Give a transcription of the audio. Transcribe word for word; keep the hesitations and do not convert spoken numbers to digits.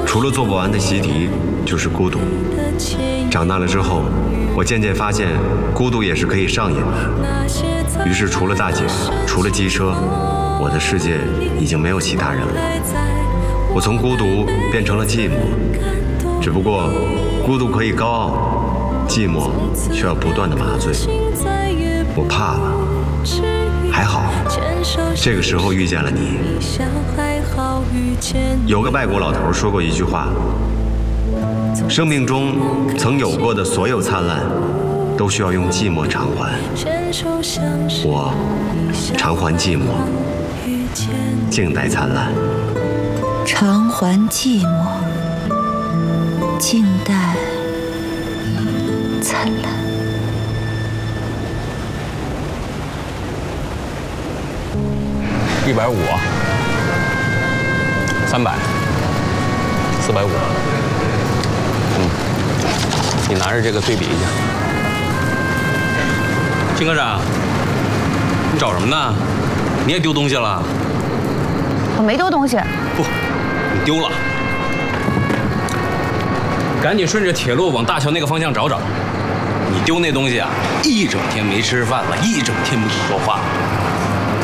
除了做不完的习题，就是孤独。长大了之后，我渐渐发现，孤独也是可以上瘾的。于是，除了大姐，除了机车，我的世界已经没有其他人了。我从孤独变成了寂寞，只不过孤独可以高傲，寂寞却要不断的麻醉。我怕了，还好，这个时候遇见了你。有个外国老头说过一句话：生命中曾有过的所有灿烂，都需要用寂寞偿还。我偿还寂寞，静待灿烂。 偿还寂寞，静待灿烂。 一百五，三百，四百五。嗯，你拿着这个对比一下。金科长，你找什么呢？你也丢东西了？ 我没丢东西。 不，你丢了。赶紧顺着铁路往大桥那个方向找找。你丢那东西啊，一整天没吃饭了，一整天不说话。